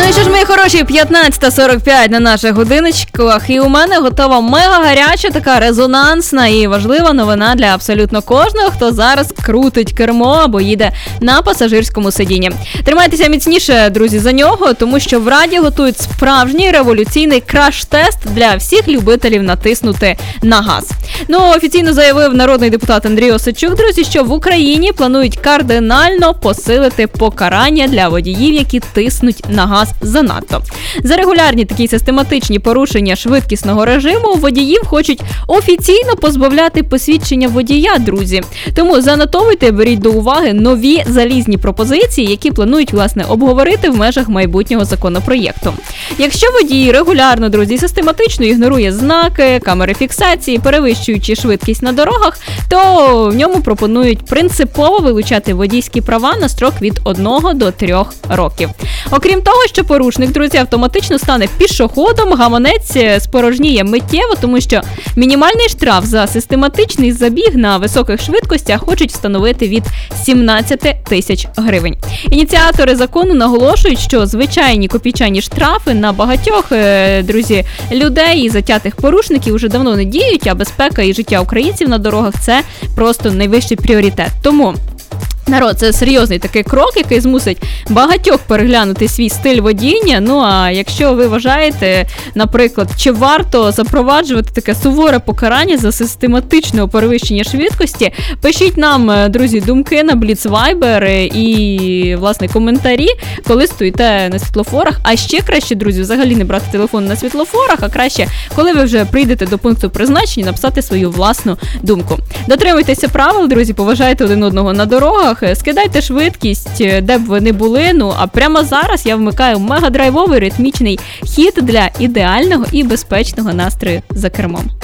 Ну і що ж, мої хороші, 15:45 на наших годиночках, і у мене готова мега гаряча, така резонансна і важлива новина для абсолютно кожного, хто зараз крутить кермо або їде на пасажирському сидінні. Тримайтеся міцніше, друзі, за нього, тому що в Раді готують справжній революційний краш-тест для всіх любителів натиснути на газ. Ну, офіційно заявив народний депутат Андрій Осадчук, друзі, що в Україні планують кардинально посилити покарання для водіїв, які тиснуть на газ занадто. За регулярні такі систематичні порушення швидкісного режиму водіїв хочуть офіційно позбавляти посвідчення водія, друзі. Тому занотовуйте, беріть до уваги нові залізні пропозиції, які планують, власне, обговорити в межах майбутнього законопроєкту. Якщо водій регулярно, друзі, систематично ігнорує знаки, камери фіксації, перевищуючи швидкість на дорогах, то в ньому пропонують принципово вилучати водійські права на строк від 1 до 3 років. Окрім того, що порушник, друзі, автоматично стане пішоходом, гаманець спорожніє миттєво, тому що мінімальний штраф за систематичний забіг на високих швидкостях хочуть встановити від 17 тисяч гривень. Ініціатори закону наголошують, що звичайні копійчані штрафи на багатьох, друзі, людей і затятих порушників вже давно не діють, а безпека і життя українців на дорогах – це просто найвищий пріоритет. Тому народ, це серйозний такий крок, який змусить багатьох переглянути свій стиль водіння. Ну, а якщо ви вважаєте, наприклад, чи варто запроваджувати таке суворе покарання за систематичне перевищення швидкості, пишіть нам, друзі, думки на Blitz Viber і, власне, коментарі, коли стоїте на світлофорах. А ще краще, друзі, взагалі не брати телефон на світлофорах, а краще, коли ви вже прийдете до пункту призначення, написати свою власну думку. Дотримуйтеся правил, друзі, поважайте один одного на дорогах, скидайте швидкість, де б ви не були. Ну, а прямо зараз я вмикаю мегадрайвовий ритмічний хіт для ідеального і безпечного настрою за кермом.